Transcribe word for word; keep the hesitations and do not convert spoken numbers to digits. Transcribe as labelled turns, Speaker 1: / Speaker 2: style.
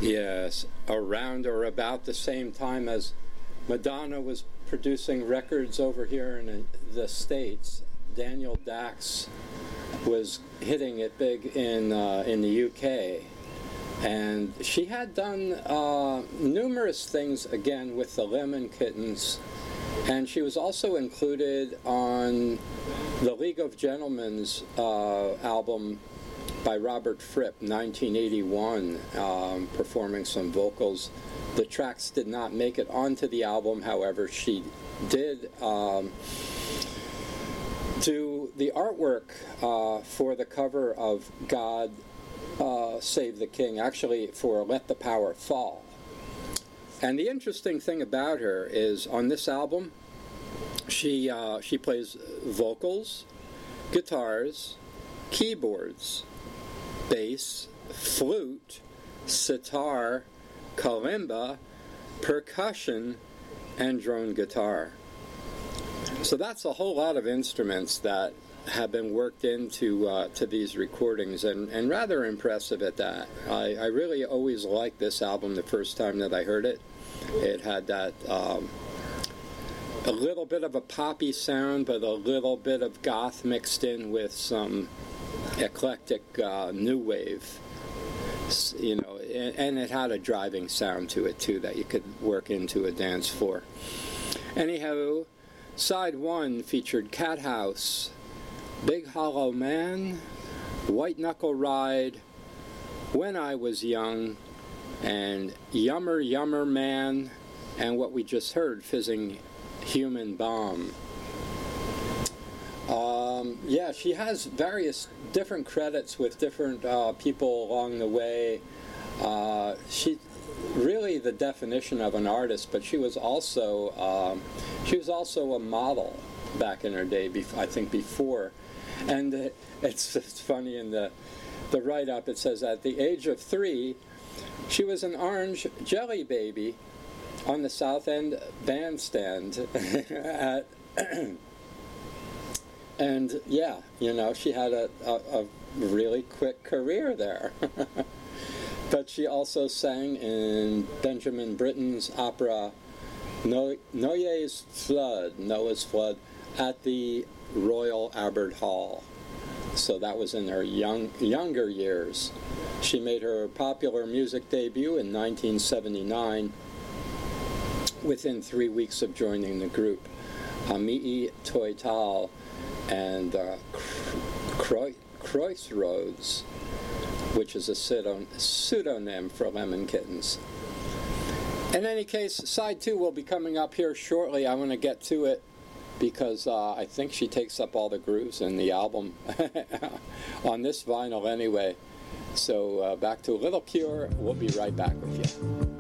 Speaker 1: Yes, around or about the same time as Madonna was producing records over here in the States, Daniel Dax was hitting it big in uh, in the U K. And she had done uh, numerous things, again, with the Lemon Kittens. And she was also included on the League of Gentlemen's uh, album by Robert Fripp, nineteen eighty-one, um, performing some vocals. The tracks did not make it onto the album, however, she did um, do the artwork uh, for the cover of God uh, Save the King, actually for Let the Power Fall. And the interesting thing about her is on this album, she, uh, she plays vocals, guitars, keyboards, bass, flute, sitar, kalimba, percussion, and drone guitar. So that's a whole lot of instruments that have been worked into uh, to these recordings, and, and rather impressive at that. I, I really always liked this album the first time that I heard it. It had that um, a little bit of a poppy sound, but a little bit of goth mixed in with some eclectic uh, new wave. You know, and it had a driving sound to it too that you could work into a dance floor. Anyhow, side one featured Cat House, Big Hollow Man, White Knuckle Ride, When I Was Young, and Yummer Yummer Man, and what we just heard, Fizzing Human Bomb. Um, yeah, she has various different credits with different uh, people along the way. Uh, she really the definition of an artist, but she was also um, she was also a model back in her day. Bef- I think before, and uh, it's it's funny in the the write-up it says at the age of three, she was an orange jelly baby on the South End bandstand at. And yeah, you know, she had a, a, a really quick career there. But she also sang in Benjamin Britten's opera no- Noye's Flood, Noah's Flood, at the Royal Albert Hall. So that was in her young younger years. She made her popular music debut in nineteen seventy-nine within three weeks of joining the group. Amii Toital and uh, Kreuzroads, which is a pseudonym for Lemon Kittens. In any case, side two will be coming up here shortly. I want to get to it because uh, I think she takes up all the grooves in the album on this vinyl anyway. So uh, back to Little Cure. We'll be right back with you.